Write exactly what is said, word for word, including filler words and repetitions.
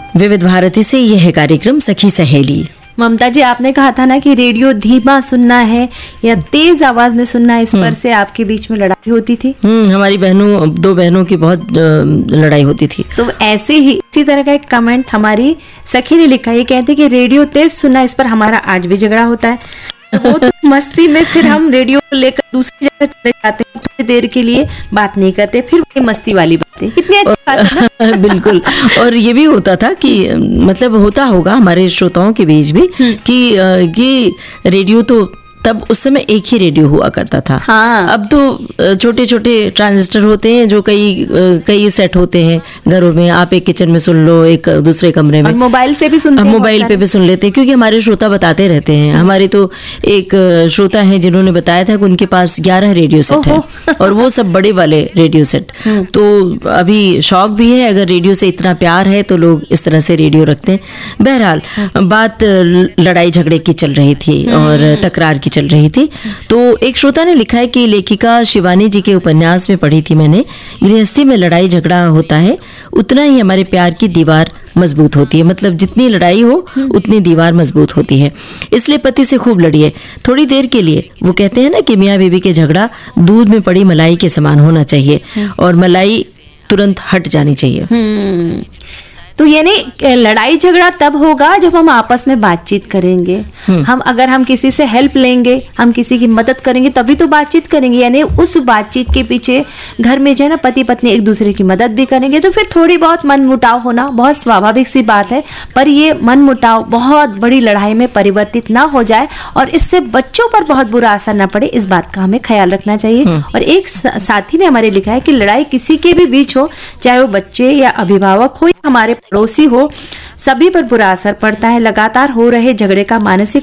विविध भारती से यह है कार्यक्रम सखी सहेली। ममता जी, आपने कहा था ना कि रेडियो धीमा सुनना है या तेज आवाज में सुनना है, इस पर से आपके बीच में लड़ाई होती थी। हम्म हमारी बहनों दो बहनों की बहुत लड़ाई होती थी। तो ऐसे ही इसी तरह का एक कमेंट हमारी सखी ने लिखा, ये कहते कि रेडियो तेज सुनना, इस पर हमारा आज भी झगड़ा होता है। वो तो मस्ती में फिर हम रेडियो लेकर दूसरी जगह चले जाते हैं, थोड़ी देर के लिए बात नहीं करते, फिर वही मस्ती वाली बातें। कितनी अच्छी बात है ना? बिल्कुल। और ये भी होता था कि मतलब होता होगा हमारे श्रोताओं के बीच भी कि ये रेडियो तो तब उस समय एक ही रेडियो हुआ करता था। हाँ। अब तो छोटे छोटे ट्रांजिस्टर होते हैं जो कई कई सेट होते हैं घरों में। आप एक किचन में सुन लो, एक दूसरे कमरे में, मोबाइल से भी सुनते हैं, मोबाइल पे भी सुन लेते हैं, क्योंकि हमारे श्रोता बताते रहते हैं। हमारे तो एक श्रोता हैं जिन्होंने बताया था कि उनके पास ग्यारह रेडियो सेट है और वो सब बड़े वाले रेडियो सेट। तो अभी शौक भी है, अगर रेडियो से इतना प्यार है तो लोग इस तरह से रेडियो रखते हैं। बहरहाल बात लड़ाई झगड़े की चल रही थी और तकरार की चल रही थी। तो एक श्रोता ने लिखा है कि लेखिका शिवानी जी के उपन्यास में पढ़ी थी मैंने, गृहस्थी में लड़ाई झगड़ा होता है उतना ही हमारे प्यार की दीवार मजबूत होती है। मतलब जितनी लड़ाई हो उतनी दीवार मजबूत होती है। इसलिए पति से खूब लड़िए थोड़ी देर के लिए। वो कहते हैं ना कि मियाँ बीवी के झगड़ा दूध में पड़ी मलाई के समान होना चाहिए और मलाई तुरंत हट जानी चाहिए। तो यानी लड़ाई झगड़ा तब होगा जब हम आपस में बातचीत करेंगे। हम अगर हम किसी से हेल्प लेंगे, हम किसी की मदद करेंगे, तभी तो बातचीत करेंगे। यानी उस बातचीत के पीछे घर में जो है ना पति पत्नी एक दूसरे की मदद भी करेंगे, तो फिर थोड़ी बहुत मन मुटाव होना बहुत स्वाभाविक सी बात है। पर ये मन मुटाव बहुत बड़ी लड़ाई में परिवर्तित ना हो जाए और इससे बच्चों पर बहुत बुरा असर ना पड़े, इस बात का हमें ख्याल रखना चाहिए। और एक साथी ने हमारे लिखा है कि लड़ाई किसी के भी बीच हो, चाहे वो बच्चे या अभिभावक हो या हमारे पड़ोसी हो, सभी पर बुरा असर पड़ता है। लगातार हो रहे झगड़े का मानसिक